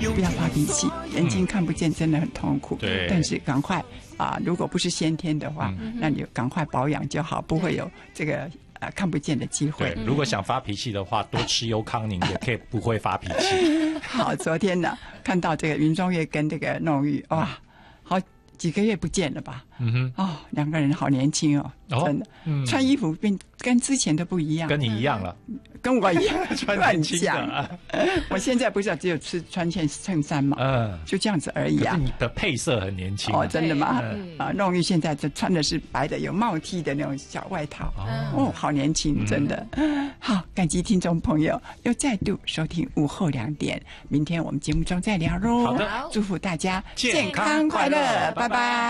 不要发脾气，眼睛看不见真的很痛苦。 对， 但是赶快如果不是先天的话，那你赶快保养就好，不会有这个看不见的机会。 对，如果想发脾气的话，多吃优康宁也可以不会发脾气。 好，昨天呢看到这个云中岳跟这个弄玉，哇，好几个月不见了吧？两个人好年轻哦，真的，穿衣服跟之前都不一样， 跟你一样了， 跟我一样， 穿年轻的。 我现在不是只有穿件衬衫嘛，就这样子而已啊。 你的配色很年轻真的吗？弄玉现在就穿的是白的有帽 T 的那种小外套，好年轻，真的。好，感激听众朋友又再度收听午后2点，明天我们节目中再聊喽。 好的， 祝福大家健康快乐， 拜拜。